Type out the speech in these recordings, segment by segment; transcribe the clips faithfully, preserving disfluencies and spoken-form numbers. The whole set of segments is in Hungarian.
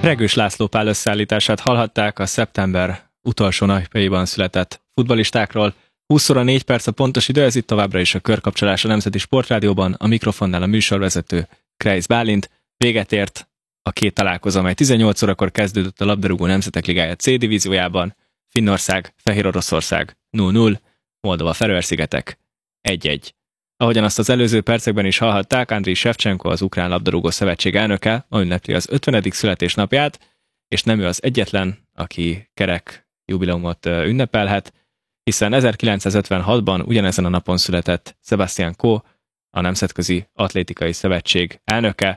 Regős László Pál összeállítását hallhatták a szeptember utolsó napjaiban született futballistákról. húsz óra négy perc a pontos idő, ez itt továbbra is a Körkapcsolás a Nemzeti Sportrádióban, a mikrofonnál a műsorvezető Kreisz Bálint. Véget ért a két találkozó, amely tizennyolc órakor kezdődött a labdarúgó nemzetek ligája C divíziójában. Finnország, Fehéroroszország nulla nulla, Moldova Feröer-szigetek egy egy. Ahogyan azt az előző percekben is hallhatták, Andriy Shevchenko, az Ukrán Labdarúgó Szövetség elnöke, ma ünnepli az ötvenedik születésnapját, és nem ő az egyetlen, aki kerek jubileumot ünnepelhet, hiszen ezerkilencszázötvenhatban ugyanezen a napon született Sebastian Coe, a Nemzetközi Atlétikai Szövetség elnöke,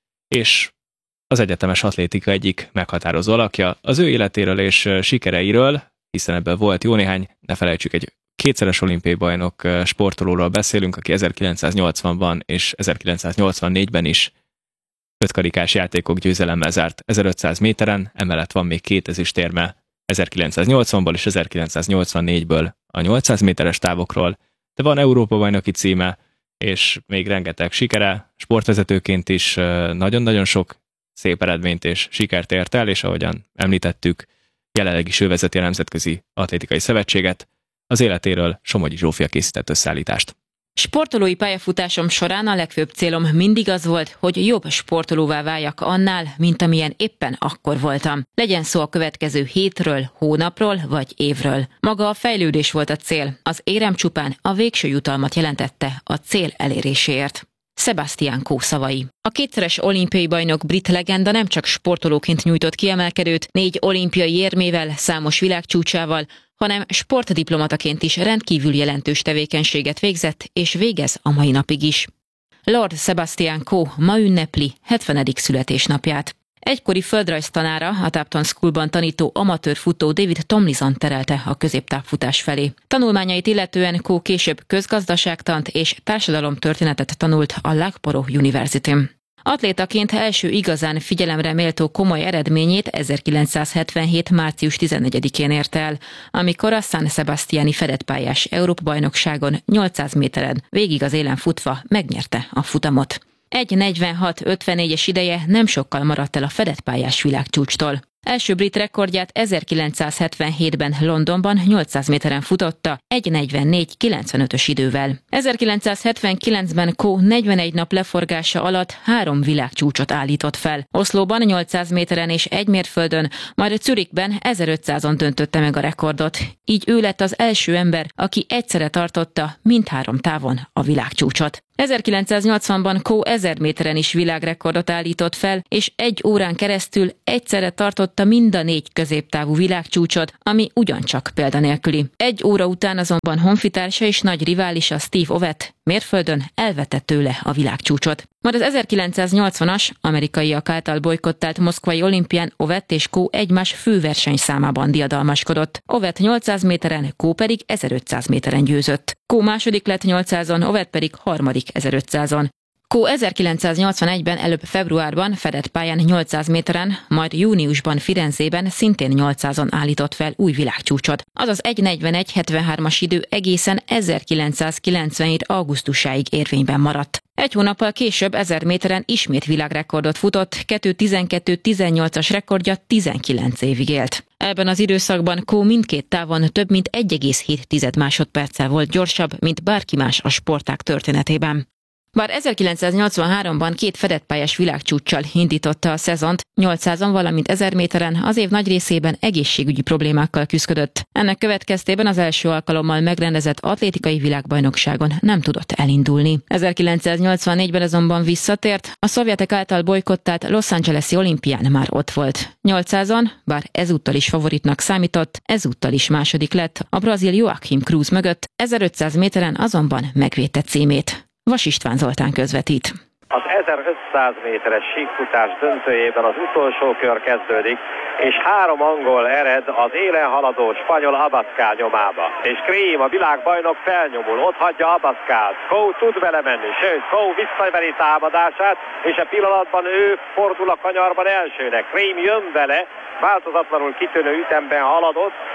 és az egyetemes atlétika egyik meghatározó alakja. Az ő életéről és sikereiről, hiszen ebből volt jó néhány, ne felejtsük, egy kétszeres olimpiai bajnok sportolóról beszélünk, aki ezerkilencszáznyolcvanban és ezerkilencszáznyolcvannégyben is ötkarikás játékok győzelemmel zárt ezerötszáz méteren, emellett van még két ezüstérme ezerkilencszáznyolcvanból és ezerkilencszáznyolcvannégyből a nyolcszáz méteres távokról, de van Európa-bajnoki címe, és még rengeteg sikere, sportvezetőként is nagyon-nagyon sok szép eredményt és sikert ért el, és ahogyan említettük, jelenleg is ő vezeti a Nemzetközi Atlétikai Szövetséget. Az életéről Somogyi Zsófia készített összeállítást. Sportolói pályafutásom során a legfőbb célom mindig az volt, hogy jobb sportolóvá váljak annál, mint amilyen éppen akkor voltam. Legyen szó a következő hétről, hónapról vagy évről. Maga a fejlődés volt a cél, az érem csupán a végső jutalmat jelentette a cél eléréséért. Sebastian Coe szavai. A kétszeres olimpiai bajnok brit legenda nem csak sportolóként nyújtott kiemelkedőt, négy olimpiai érmével, számos világcsúcsával, hanem sportdiplomataként is rendkívül jelentős tevékenységet végzett, és végez a mai napig is. Lord Sebastian Coe ma ünnepli hetvenedik születésnapját. Egykori földrajztanára, a Tapton Schoolban tanító amatőr futó David Tomlinson terelte a középtávfutás felé. Tanulmányait illetően Coe később közgazdaságtant és társadalomtörténetet tanult a Loughborough Universityn. Atlétaként első igazán figyelemre méltó komoly eredményét ezerkilencszázhetvenhét március tizennegyedikén érte el, amikor a San Sebastiani fedettpályás Európa-bajnokságon nyolcszáz méteren végig az élen futva megnyerte a futamot. egy negyvenhat ötvennégyes ideje nem sokkal maradt el a fedettpályás világcsúcstól. Első brit rekordját ezerkilencszázhetvenhétben Londonban nyolcszáz méteren futotta egy negyvennégy kilencvenötös idővel. ezerkilencszázhetvenkilencben Coe negyvenegy nap leforgása alatt három világcsúcsot állított fel. Oszlóban nyolcszáz méteren és egy mérföldön, majd Zürichben ezerötszázon döntötte meg a rekordot. Így ő lett az első ember, aki egyszerre tartotta mindhárom távon a világcsúcsot. ezerkilencszáznyolcvanban Coe ezer méteren is világrekordot állított fel, és egy órán keresztül egyszerre tartotta mind a négy középtávú világcsúcsot, ami ugyancsak példanélküli. Egy óra után azonban honfitársa és nagy riválisa Steve Ovett mérföldön elvette tőle a világcsúcsot. Majd az ezerkilencszáznyolcvanas, amerikaiak által bolykottált moszkvai olimpián Ovett és Coe egymás főversenyszámában diadalmaskodott. Ovett nyolcszáz méteren, Coe pedig ezerötszáz méteren győzött. Coe második lett nyolcszázon, Ovett pedig harmadik ezerötszázon. Coe ezerkilencszáznyolcvanegyben előbb februárban fedett pályán nyolcszáz méteren, majd júniusban Firenzében szintén nyolcszázon állított fel új világcsúcsot. Azaz egy negyvenegy hetvenhármas idő egészen ezerkilencszázkilencvenhét augusztusáig érvényben maradt. Egy hónappal később ezer méteren ismét világrekordot futott, kettő tizenkettő tizennyolcas rekordja tizenkilenc évig élt. Ebben az időszakban Coe mindkét távon több mint egy egész hét másodperccel volt gyorsabb, mint bárki más a sportág történetében. Bár ezerkilencszáznyolcvanháromban két fedettpályás világcsúccsal indította a szezont, nyolcszázon, valamint ezer méteren az év nagy részében egészségügyi problémákkal küszködött. Ennek következtében az első alkalommal megrendezett atlétikai világbajnokságon nem tudott elindulni. ezerkilencszáznyolcvannégyben azonban visszatért, a szovjetek által bolykottált Los Angeles-i olimpián már ott volt. nyolcszázon, bár ezúttal is favoritnak számított, ezúttal is második lett a brazil Joachim Cruz mögött, ezerötszáz méteren azonban megvédte címét. Vas István Zoltán közvetít. Az ezerötszáz méteres síkfutás döntőjében az utolsó kör kezdődik, és három angol ered az élen haladó spanyol Abascal nyomába. És Cream, a világbajnok felnyomul, ott hagyja Abascalt. Coe tud vele menni, sőt, Coe visszaveri támadását, és a pillanatban ő fordul a kanyarban elsőnek. Cream jön vele, változatlanul kitűnő ütemben haladott,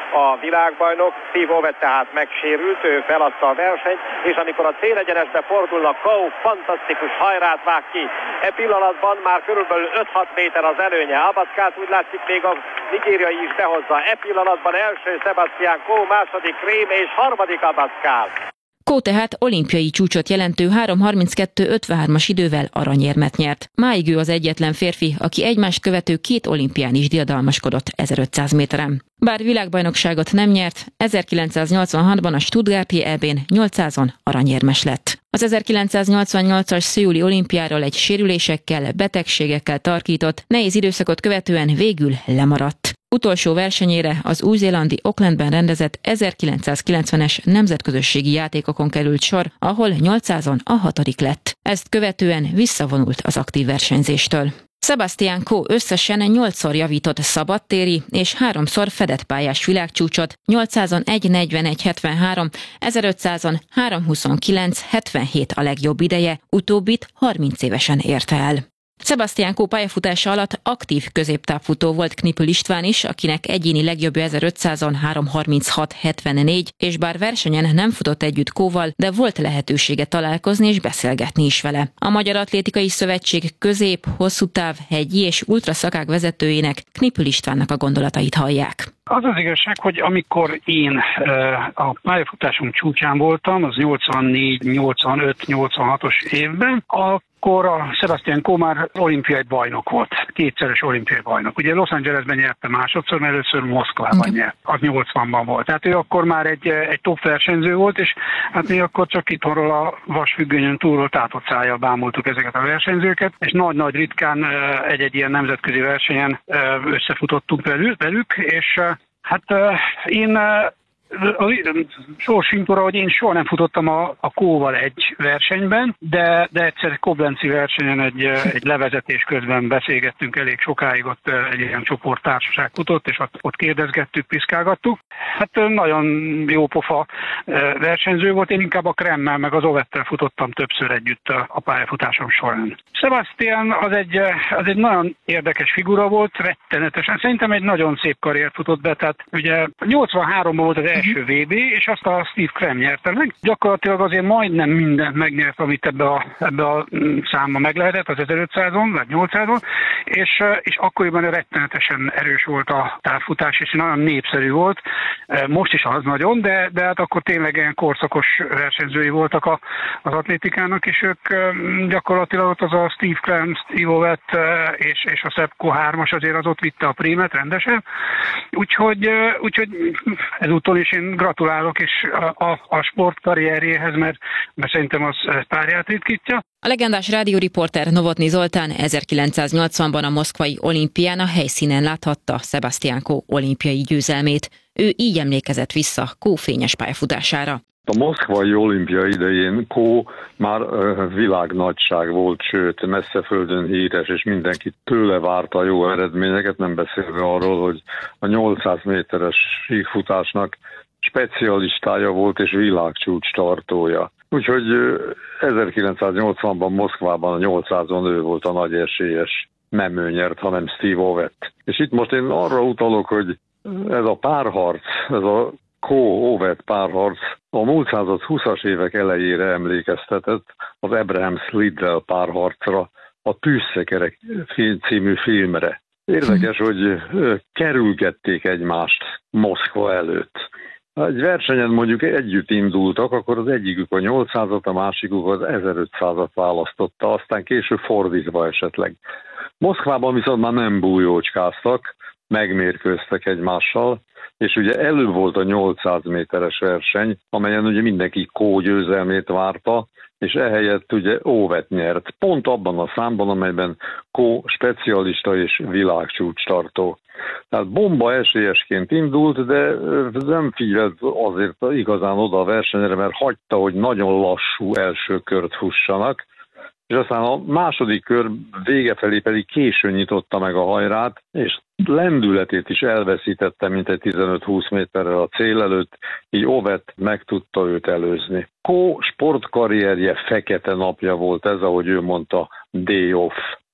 a világbajnok. Steve Ovett tehát megsérült, ő feladta a versenyt, és amikor a célegyenesbe fordulnak, Kó fantasztikus hajrát vág ki. E pillanatban már körülbelül öt-hat méter az előnye. Abascalt úgy látszik még a nigériai is behozza. E pillanatban első Sebastian Kó, második Cream és harmadik Abascalt. Kó tehát olimpiai csúcsot jelentő három harminckettő ötvenhármas idővel aranyérmet nyert. Máig ő az egyetlen férfi, aki egymást követő két olimpián is diadalmaskodott ezerötszáz méteren. Bár világbajnokságot nem nyert, ezerkilencszáznyolcvanhatban a Stuttgarti é bén nyolcszázon aranyérmes lett. Az ezerkilencszáznyolcvannyolcas szöuli olimpiáról egy sérülésekkel, betegségekkel tarkított, nehéz időszakot követően végül lemaradt. Utolsó versenyére az új-zélandi Aucklandben rendezett ezerkilencszázkilencvenes nemzetközösségi játékokon került sor, ahol nyolcszázon a hatodik lett. Ezt követően visszavonult az aktív versenyzéstől. Sebastian Kó összesen nyolcszor javított szabadtéri és háromszor fedett pályás világcsúcsot, nyolcszázon egy negyvenegy hetvenhárom, ezerötszázon három huszonkilenc hetvenhét a legjobb ideje, utóbbit harminc évesen érte el. Sebastian Kó pályafutása alatt aktív középtávfutó volt Knipl István is, akinek egyéni legjobbja ezerötszázon három harminchat hetvennégy, és bár versenyen nem futott együtt Kóval, de volt lehetősége találkozni és beszélgetni is vele. A Magyar Atlétikai Szövetség közép, hosszú táv, hegyi és ultraszakák vezetőjének, Knipl Istvánnak a gondolatait hallják. Az az igazság, hogy amikor én a pályafutásom csúcsán voltam, az nyolcvannégy, nyolcvanöt, nyolcvanhatos évben, akkor a Sebastian Kó már olimpiai bajnok volt, kétszeres olimpiai bajnok. Ugye Los Angelesben nyerte másodszor, mert először Moszkvában nyert, az nyolcvanban volt. Tehát ő akkor már egy, egy top versenyző volt, és hát mi akkor csak itthonról a vasfüggönyön túlról tátott szájjal bámultuk ezeket a versenyzőket, és nagy-nagy ritkán egy-egy ilyen nemzetközi versenyen összefutottunk velük, és hát én sorsinkora, hogy én soha nem futottam a, a Kóval egy versenyben, de, de egyszer Koblenci versenyen egy, egy levezetés közben beszélgettünk elég sokáig, ott egy ilyen csoporttársaság futott, és ott, ott kérdezgettük, piszkálgattuk. Hát nagyon jó pofa versenyző volt, én inkább a Kremmel meg az Ovettel futottam többször együtt a, a pályafutásom során. Sebastian az egy, az egy nagyon érdekes figura volt, rettenetesen. Szerintem egy nagyon szép karriert futott be, tehát ugye nyolcvanháromban volt az első vé bé, és azt a Steve Cram nyerte meg. Gyakorlatilag azért majdnem mindent megnyert, amit ebbe a, ebbe a számba meg lehetett, az ezerötszázon, vagy nyolcszázon, és, és akkoriban rettenetesen erős volt a távfutás, és nagyon népszerű volt. Most is az nagyon, de, de hát akkor tényleg ilyen korszakos versenyzői voltak a, az atlétikának, és ők gyakorlatilag ott az a Steve Cram, Steve Ovett és, és a Sepp Kó hármas azért az ott vitte a prímet rendesen. Úgyhogy, úgyhogy ezúttal is én gratulálok és a, a, a sportkarrierjéhez, mert, mert szerintem az párját ritkítja. A legendás rádióriporter Novotny Zoltán ezerkilencszáznyolcvanban a moszkvai olimpián a helyszínen láthatta Sebastian Kó olimpiai győzelmét. Ő így emlékezett vissza Kó fényes pályafutására. A moszkvai olimpia idején Kó már világnagyság volt, sőt messze földön híres, és mindenki tőle várta a jó eredményeket, nem beszélve arról, hogy a nyolcszáz méteres síkfutásnak specialistája volt és világcsúcs tartója. Úgyhogy ezerkilencszáznyolcvanban Moszkvában a nyolcszázon ő volt a nagy esélyes, nem ő nyert, hanem Steve Ovett. És itt most én arra utalok, hogy ez a párharc, ez a Kó-Ovett párharc a múlt század húszas évek elejére emlékeztetett az Abrahams Liddell párharcra, a Tűzszekerek című filmre. Érdekes, hogy kerülgették egymást Moszkva előtt. Egy versenyen mondjuk együtt indultak, akkor az egyikük a nyolcszázat, a másikuk az ezerötszázat választotta, aztán később fordítva esetleg. Moszkvában viszont már nem bújócskáztak, megmérkőztek egymással, és ugye előbb volt a nyolcszáz méteres verseny, amelyen ugye mindenki Kó győzelmét várta, és ehelyett ugye Ovett nyert, pont abban a számban, amelyben Kó specialista és világcsúcs tartó. Tehát bomba esélyesként indult, de nem figyelt azért igazán oda a versenyre, mert hagyta, hogy nagyon lassú első kört fussanak, és aztán a második kör vége felé pedig későn nyitotta meg a hajrát, és lendületét is elveszítette, mint egy tizenöt-húsz méterrel a cél előtt, így Ovett meg tudta őt előzni. Kó sportkarrierje fekete napja volt ez, ahogy ő mondta, day off.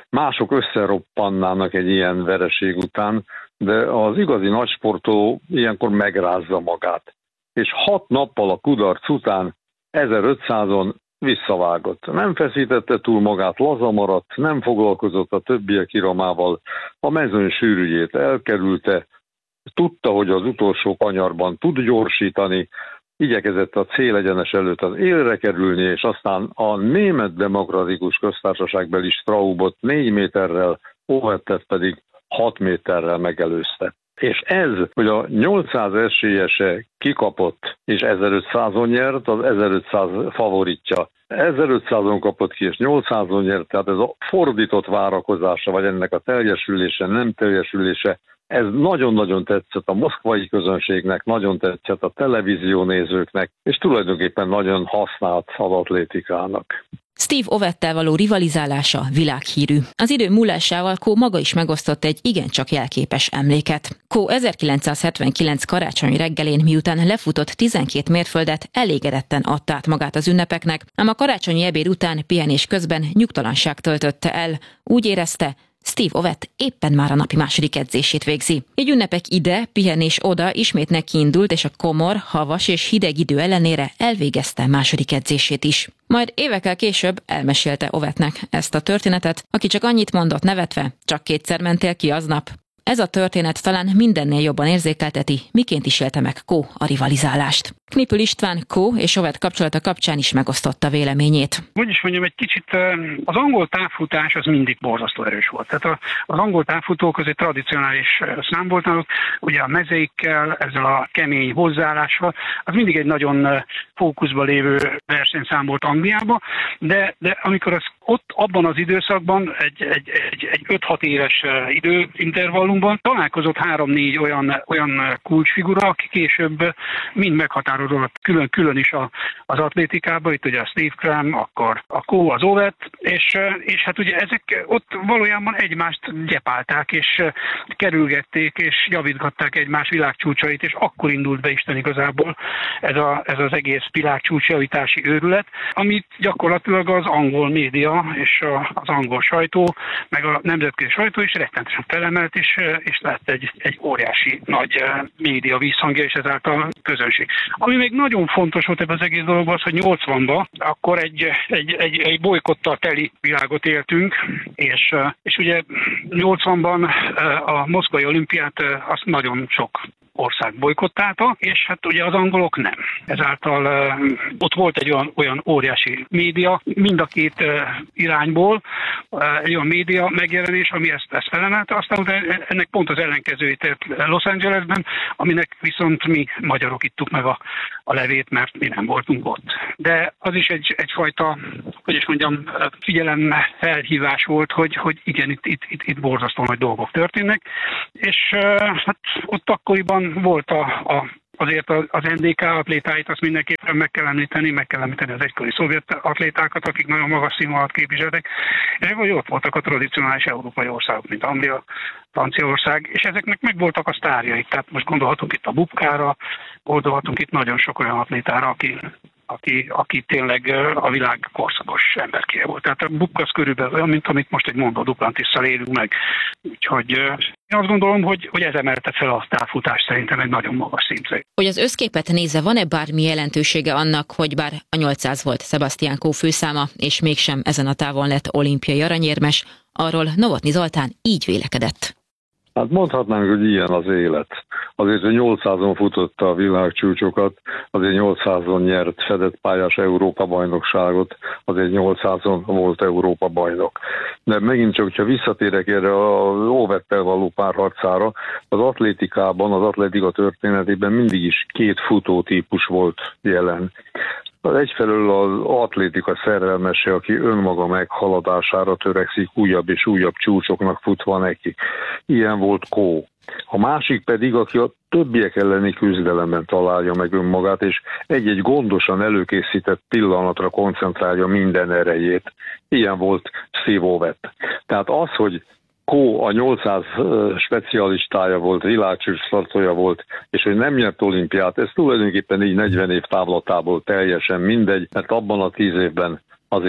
mások összeroppannának egy ilyen vereség után, de az igazi nagysportoló ilyenkor megrázza magát. És hat nappal a kudarc után ezerötszázon visszavágott. Nem feszítette túl magát, laza maradt, nem foglalkozott a többiek iramával, a mezőny sűrűjét elkerülte, tudta, hogy az utolsó kanyarban tud gyorsítani, igyekezett a célegyenes előtt az élre kerülni, és aztán a Német Demokratikus Köztársaságbeli Straubot négy méterrel, Ovettet pedig hat méterrel megelőzte. És ez, hogy a nyolcszáz esélyese kikapott, és ezerötszázon nyert, az ezerötszáz favoritja ezerötszázon kapott ki, és nyolcszázon nyert, tehát ez a fordított várakozása, vagy ennek a teljesülése, nem teljesülése, ez nagyon-nagyon tetszett a moszkvai közönségnek, nagyon tetszett a televíziónézőknek, és tulajdonképpen nagyon használt az atlétikának. Steve Ovettel való rivalizálása világhírű. Az idő múlásával Kó maga is megosztott egy igencsak jelképes emléket. Kó ezerkilencszázhetvenkilenc karácsonyi reggelén, miután lefutott tizenkét mérföldet, elégedetten adta át magát az ünnepeknek, ám a karácsonyi ebéd után pihenés közben nyugtalanság töltötte el. Úgy érezte, Steve Ovett éppen már a napi második edzését végzi. Egy ünnepek ide, pihenés oda ismét nekiindult, és a komor, havas és hideg idő ellenére elvégezte második edzését is. Majd évekkel később elmesélte Ovettnek ezt a történetet, aki csak annyit mondott nevetve, csak kétszer mentél ki aznap. Ez a történet talán mindennél jobban érzékelteti, miként is élte meg Kó a rivalizálást. Knipül István Kó és Ovett kapcsolata kapcsán is megosztotta véleményét. Hogy is mondjam, egy kicsit az angol távfutás az mindig borzasztó erős volt. Tehát az angol távfutók az egy tradicionális szám volt, ugye a mezeikkel, ezzel a kemény hozzáállással, az mindig egy nagyon fókuszban lévő versenyszám volt Angliában, de, de amikor az ott abban az időszakban, egy, egy, egy, egy öt-hat éves időintervallumban találkozott három-négy olyan, olyan kulcsfigura, aki később mind meghatározott külön-külön is a, az atlétikában, itt ugye a Steve Cram, akkor a Kó, az Ovett, és, és hát ugye ezek ott valójában egymást gyepálták, és kerülgették, és javítgatták egymás világcsúcsait, és akkor indult be Isten igazából ez, a, ez az egész világcsúcsjavítási őrület, amit gyakorlatilag az angol média és a, az angol sajtó, meg a nemzetközi sajtó is rettenetesen felemelt, és, és lett egy, egy óriási nagy média visszhangja, és ezáltal közönség. Ami még nagyon fontos volt ebben az egész dologban az, hogy nyolcvanban akkor egy, egy, egy, egy bolykottal teli világot éltünk, és, és ugye nyolcvanban a moszkvai olimpiát azt nagyon sok ország bolykottálta, és hát ugye az angolok nem. Ezáltal uh, ott volt egy olyan, olyan óriási média, mind a két uh, irányból uh, egy olyan média megjelenés, ami ezt, ezt felemelte, aztán ennek pont az ellenkezőjét Los Angelesben, aminek viszont mi magyarok ittuk meg a, a levét, mert mi nem voltunk ott. De az is egy, egyfajta, hogy is mondjam, figyelem felhívás volt, hogy, hogy igen, itt, itt, itt, itt borzasztó nagy dolgok történnek, és uh, hát ott akkoriban volt a, a, azért az en dé ká atlétáit, azt mindenképpen meg kell említeni, meg kell említeni az egykori szovjet atlétákat, akik nagyon magas színvonalat képviseltek, és vagy ott voltak a tradicionális európai országok, mint Anglia, Franciaország, és ezeknek meg voltak a sztárjaik. Tehát most gondolhatunk itt a Bubkára, gondolhatunk itt nagyon sok olyan atlétára, aki Aki, aki tényleg a világ korszakos emberkéje volt. Tehát a Bubka az körülbelül olyan, mint amit most egy Mondó Duplantisszal élünk meg. Úgyhogy én azt gondolom, hogy, hogy ez emelte fel a távfutást szerintem egy nagyon magas szintre. Hogy az összképet nézve, van-e bármi jelentősége annak, hogy bár a nyolcszáz volt Sebastian Kó főszáma, és mégsem ezen a távon lett olimpiai aranyérmes, arról Novotny Zoltán így vélekedett. Hát mondhatnánk, hogy ilyen az élet. Azért, hogy nyolcszázon futotta a világcsúcsokat, azért nyolcszázon nyert fedett pályás Európa-bajnokságot, azért nyolcszázon volt Európa-bajnok. De megint csak, hogyha visszatérek erre a Ovettel való párharcára, az atlétikában, az atlétika történetében mindig is két futótípus volt jelen. Egyfelől az atlétika szerelmese, aki önmaga meghaladására törekszik, újabb és újabb csúcsoknak futva neki. Ilyen volt Kó. A másik pedig, aki a többiek elleni küzdelemben találja meg önmagát, és egy-egy gondosan előkészített pillanatra koncentrálja minden erejét. Ilyen volt Steve Ovett. Tehát az, hogy Kó a nyolcszáz specialistája volt, világcsúcs startója volt, és hogy nem nyert olimpiát, ez tulajdonképpen így negyven év távlatából teljesen mindegy, mert abban a tíz évben azért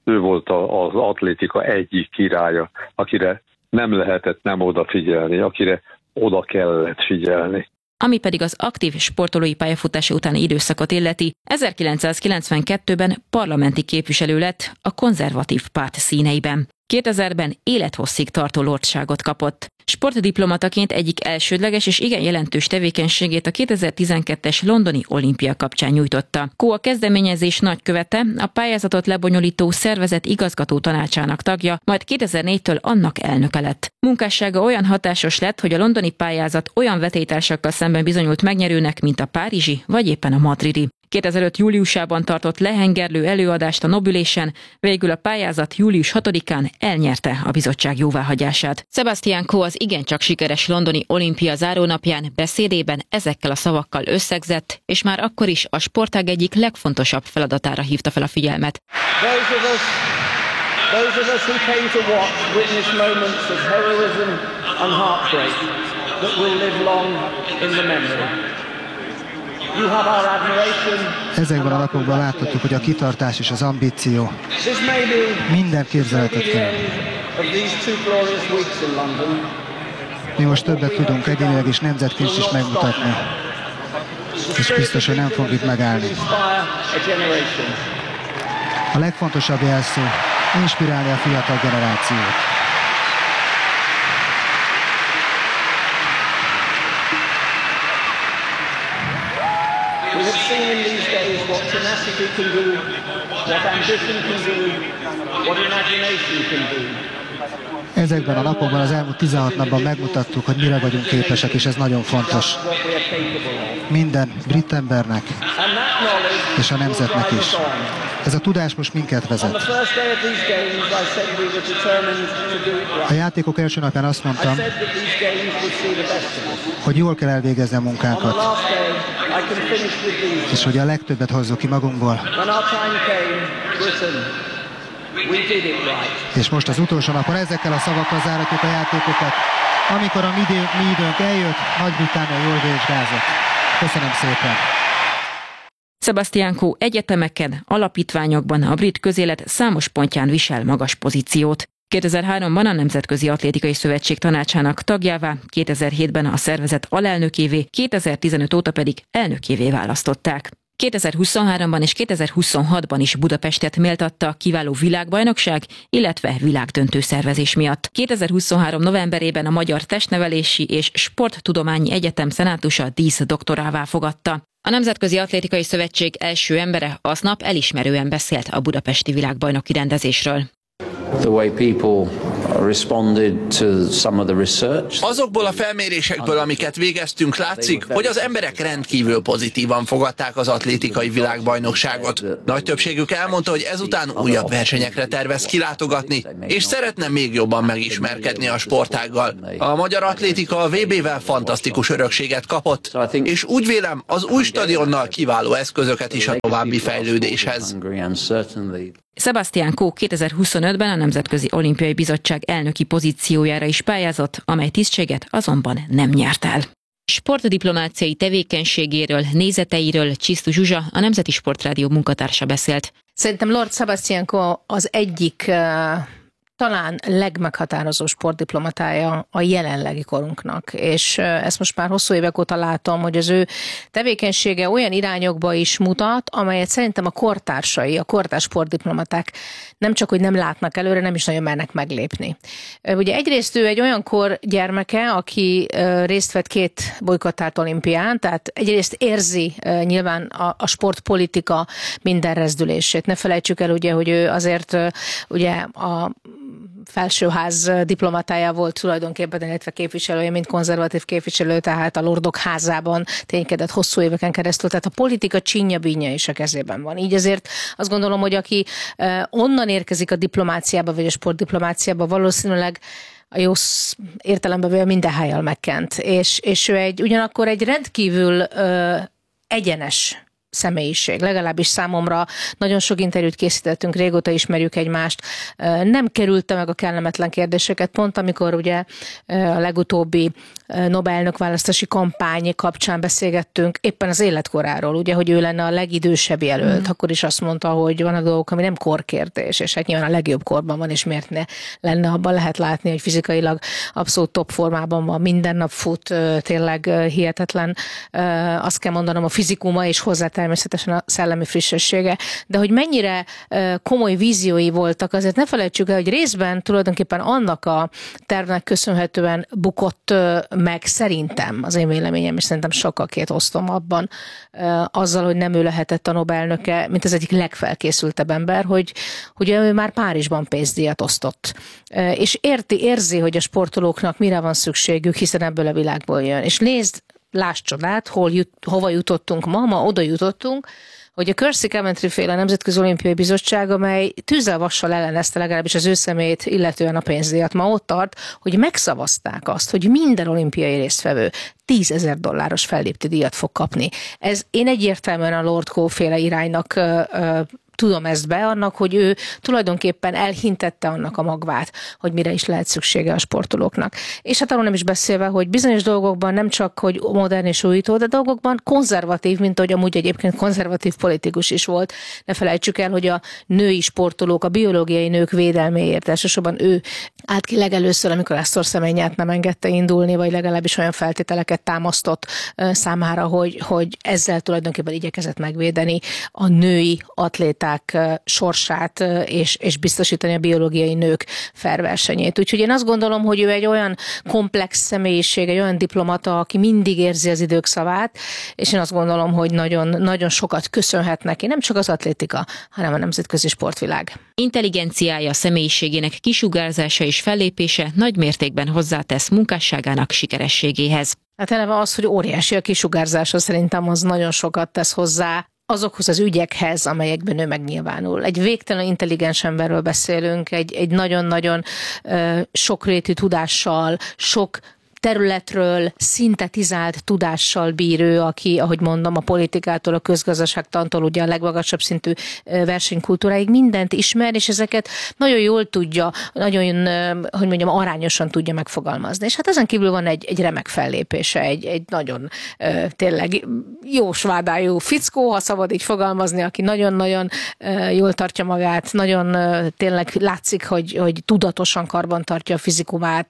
ő volt az atlétika egyik királya, akire nem lehetett nem odafigyelni, akire oda kellett figyelni. Ami pedig az aktív sportolói pályafutása utáni időszakot illeti, ezerkilencszázkilencvenkettőben parlamenti képviselő lett a konzervatív párt színeiben. kétezerben élethosszig tartó lordságot kapott. Sportdiplomataként egyik elsődleges és igen jelentős tevékenységét a kétezer-tizenkettes londoni olimpia kapcsán nyújtotta. Kó a kezdeményezés nagykövete, a pályázatot lebonyolító szervezet igazgató tanácsának tagja, majd kétezer-négytől annak elnöke lett. Munkássága olyan hatásos lett, hogy a londoni pályázat olyan vetélytársakkal szemben bizonyult megnyerőnek, mint a párizsi vagy éppen a madridi. kétezer-öt júliusában tartott lehengerlő előadást a Nobülésen, végül a pályázat július hatodikán elnyerte a bizottság jóváhagyását. Sebastian Coe az igencsak sikeres londoni olimpia zárónapján beszédében ezekkel a szavakkal összegzett, és már akkor is a sportág egyik legfontosabb feladatára hívta fel a figyelmet. Those of us, those of us who came to watch witness moments of heroism and heartbreak that will live long in the memory. Ezekben a napokban láthatjuk, hogy a kitartás és az ambíció minden képzeletet kell. Mi most többet tudunk egyénileg és nemzetként is megmutatni. És biztos, hogy nem fogunk itt megállni. A legfontosabb jelszó, inspirálni a fiatal generációt. We have seen in these days what tenacity can do, what ambition can do, what imagination can do. Ezekben a napokban, az elmúlt tizenhat napban megmutattuk, hogy mire vagyunk képesek, és ez nagyon fontos. Minden brit embernek és a nemzetnek is. Ez a tudás most minket vezet. A játékok első napján azt mondtam, hogy jól kell elvégezni a munkánkat, és hogy a legtöbbet hozzuk ki magunkból. És most az utolsó napon ezekkel a szavakkal záratjuk a játékokat. Amikor a mi, idő, mi időnk eljött, Nagy-Britannia jól vizsgázott. Köszönöm szépen! Sebastian Coe egyetemeken, alapítványokban a brit közélet számos pontján visel magas pozíciót. kétezer-háromban a Nemzetközi Atlétikai Szövetség tanácsának tagjává, kétezer-hétben a szervezet alelnökévé, kétezer-tizenöt óta pedig elnökévé választották. kétezer-huszonháromban és kétezer-huszonhatban is Budapestet méltatta a kiváló világbajnokság, illetve világdöntő szervezés miatt. kétezer-huszonhárom novemberében a Magyar Testnevelési és Sporttudományi Egyetem szenátusa díszdoktorává fogadta. A Nemzetközi Atlétikai Szövetség első embere aznap elismerően beszélt a budapesti világbajnoki rendezésről. The way people responded to some of the research. Azokból a felmérésekből, amiket végeztünk, látszik, hogy az emberek rendkívül pozitívan fogadták az atlétikai világbajnokságot. Nagy többségük elmondta, hogy ezután újabb versenyekre tervez kilátogatni, és szeretne még jobban megismerkedni a sportággal. A magyar atlétika a vé bével fantasztikus örökséget kapott, és úgy vélem, az új stadionnal kiváló eszközöket is a további fejlődéshez. Sebastian Coe kétezer-huszonötben a Nemzetközi Olimpiai Bizottság elnöki pozíciójára is pályázott, amely tisztséget azonban nem nyert el. Sportdiplomáciai tevékenységéről, nézeteiről Csisztu Zsuzsa, a Nemzeti Sportrádió munkatársa beszélt. Szerintem Lord Sebastian Coe az egyik talán legmeghatározó sportdiplomatája a jelenlegi korunknak, és ezt most már hosszú évek óta látom, hogy az ő tevékenysége olyan irányokba is mutat, amelyet szerintem a kortársai, a kortárs sportdiplomaták nem csak, hogy nem látnak előre, nem is nagyon mernek meglépni. Ugye egyrészt ő egy olyan kor gyermeke, aki részt vett két bolykottált olimpián, tehát egyrészt érzi nyilván a, a sportpolitika minden rezdülését. Ne felejtsük el ugye, hogy ő azért ugye a felsőház diplomatája volt tulajdonképpen, illetve képviselője, mint konzervatív képviselő, tehát a Lordok házában ténykedett hosszú éveken keresztül, tehát a politika csinya-bínya is a kezében van. Így ezért azt gondolom, hogy aki onnan érkezik a diplomáciába, vagy a sportdiplomáciába, valószínűleg a jó értelemben minden hájjal megkent. És, és ő egy, ugyanakkor egy rendkívül ö, egyenes személyiség, legalábbis számomra. Nagyon sok interjút készítettünk, régóta ismerjük egymást. Nem kerülte meg a kellemetlen kérdéseket, pont amikor ugye a legutóbbi Nobel-elnök választási kampány kapcsán beszélgettünk éppen az életkoráról, ugye, hogy ő lenne a legidősebb jelölt, mm. akkor is azt mondta, hogy van a dolgok, ami nem korkérdés, és hát nyilván a legjobb korban van, és miért ne lenne, abban lehet látni, hogy fizikailag abszolút top formában van, minden nap fut, tényleg hihetetlen, azt kell mondanom, a fizikuma, és hozzá természetesen a szellemi frissessége, de hogy mennyire komoly víziói voltak, azért ne felejtsük el, hogy részben tulajdonképpen annak a tervnek köszönhetően bukott meg szerintem, az én véleményem, és szerintem sokkal két osztom abban, azzal, hogy nem ő lehetett a Nobel-elnöke, mint az egyik legfelkészültebb ember, hogy, hogy ő már Párizsban pénzdíjat osztott. És érti, érzi, hogy a sportolóknak mire van szükségük, hiszen ebből a világból jön. És nézd, lásd csodát, hol jut, hova jutottunk ma, ma oda jutottunk, hogy a Kersey Coventry-féle Nemzetközi Olimpiai Bizottság, amely tűzzel-vassal ellenezte legalábbis az ő személyét, illetően a pénzdíjat, ma ott tart, hogy megszavazták azt, hogy minden olimpiai résztvevő tízezer dolláros fellépti díjat fog kapni. Ez én egyértelműen a Lord Coe-féle iránynak ö, ö, tudom ezt be, annak, hogy ő tulajdonképpen elhintette annak a magvát, hogy mire is lehet szüksége a sportolóknak. És hát arról nem is beszélve, hogy bizonyos dolgokban nem csak, hogy modern és újító, de dolgokban konzervatív, mint ahogy amúgy egyébként konzervatív politikus is volt. Ne felejtsük el, hogy a női sportolók, a biológiai nők védelméért, elsősorban ő állt ki legelőször, amikor Esztor Szemenyát nem engedte indulni, vagy legalábbis olyan feltételeket támasztott számára, hogy, hogy ezzel tulajdonképpen igyekezett megvédeni a női atléták sorsát, és, és biztosítani a biológiai nők felversenyét. Úgyhogy én azt gondolom, hogy ő egy olyan komplex személyiség, egy olyan diplomata, aki mindig érzi az idők szavát, és én azt gondolom, hogy nagyon, nagyon sokat köszönhet neki, nem csak az atlétika, hanem a nemzetközi sportvilág. Intelligenciája, személyiségének kisugárzása és fellépése nagy mértékben hozzátesz munkásságának sikerességéhez. Hát eleve az, hogy óriási a kisugárzása, szerintem az nagyon sokat tesz hozzá azokhoz az ügyekhez, amelyekben ő megnyilvánul. Egy végtelen intelligens emberről beszélünk, egy, egy nagyon-nagyon uh, sokrétű tudással, sok területről szintetizált tudással bír ő, aki, ahogy mondom, a politikától, a közgazdaságtantól, ugye a legmagasabb szintű versenykultúráig mindent ismer, és ezeket nagyon jól tudja, nagyon, hogy mondjam, arányosan tudja megfogalmazni. És hát ezen kívül van egy, egy remek fellépése, egy, egy nagyon tényleg jó svádájú fickó, ha szabad így fogalmazni, aki nagyon-nagyon jól tartja magát, nagyon tényleg látszik, hogy, hogy tudatosan karban tartja a fizikumát,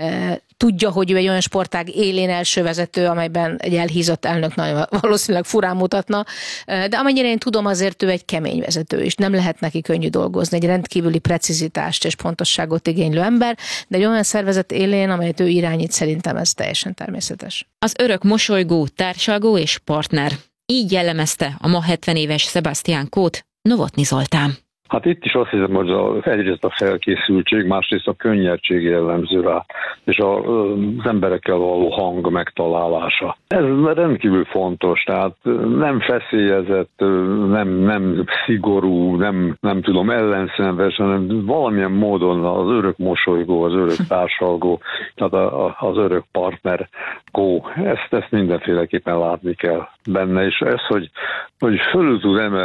tudja, hogy ő egy olyan sportág élén első vezető, amelyben egy elhízott elnök nagyon valószínűleg furán mutatna, de amennyire én tudom, azért ő egy kemény vezető is. Nem lehet neki könnyű dolgozni, egy rendkívüli precizitást és pontosságot igénylő ember, de egy olyan szervezet élén, amelyet ő irányít, szerintem ez teljesen természetes. Az örök mosolygó, társalgó és partner. Így jellemezte a ma hetven éves Sebastian Coe-t Novotny Zoltán. Hát itt is azt hiszem, hogy az egyrészt a felkészültség, másrészt a könnyedség jellemző rá, és a, az emberekkel való hang megtalálása. Ez rendkívül fontos, tehát nem feszélyezett, nem, nem szigorú, nem, nem tudom, ellenszenves, hanem valamilyen módon az örök mosolygó, az örök társalgó, tehát a, a, az örök partner Coe. Ezt, ezt mindenféleképpen látni kell benne, és ez, hogy, hogy fölül tud emelni